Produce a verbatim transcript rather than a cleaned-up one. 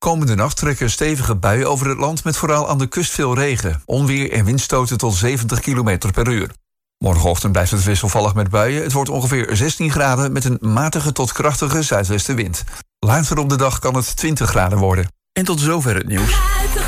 Komende nacht trekken stevige buien over het land met vooral aan de kust veel regen. Onweer en windstoten tot zeventig kilometer per uur. Morgenochtend blijft het wisselvallig met buien. Het wordt ongeveer zestien graden met een matige tot krachtige zuidwestenwind. Later op de dag kan het twintig graden worden. En tot zover het nieuws.